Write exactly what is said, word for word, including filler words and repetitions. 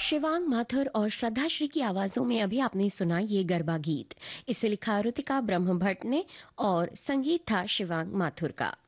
शिवांग माथुर और श्रद्धा श्री की आवाजों में अभी आपने सुना ये गरबा गीत। इसे लिखा ऋतिका ब्रह्म भट्ट ने और संगीत था शिवांग माथुर का।